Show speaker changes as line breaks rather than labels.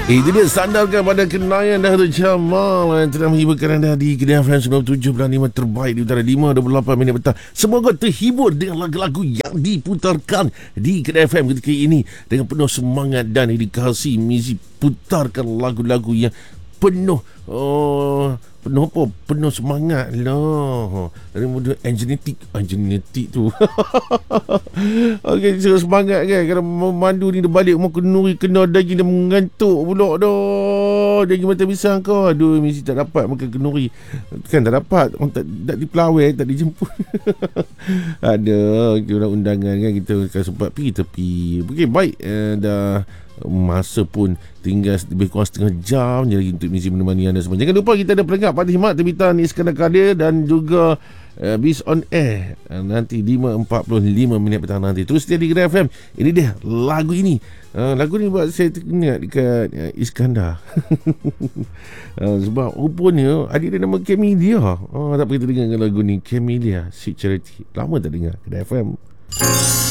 Itu dia sandarkan pada Kenayan Dato' Jamal yang telah menghiburkan anda di Kenayan FM 97.5 terbaik di utara 5.28 minit petang. Semoga terhibur dengan lagu-lagu yang diputarkan di Kenayan FM ketika ini dengan penuh semangat dan dedikasi. Muzik putarkan lagu-lagu yang penuh penuh semangat lah. Dari muda genetik tu. Okey, semangat kan. Kalau memandu ni dia balik rumah kena daging dia mengantuk pula dah. Daging mata pisang kau. Aduh, mesti tak dapat makan kenduri. Kan tak dapat. Orang tak dipelawai, tak dijemput. Ada orang undangan kan, kita akan sempat pergi tepi. Okey, baik. Dah masa pun tinggal lebih kurang setengah jam je lagi untuk misi menemani anda semua. Jangan lupa kita ada pelengkap Patih Mat terbitan Iskandar Kadir dan juga Bis on Air nanti 5.45 minit petang nanti. Terus setia di Gerai FM. Ini dia lagu ini. Lagu ni buat saya teringat dekat Iskandar. Sebab rupanya adik dia nama Camelia. Tak pergi terdengar lagu ni, Camelia Sweet Charity. Lama tak dengar Gerai FM.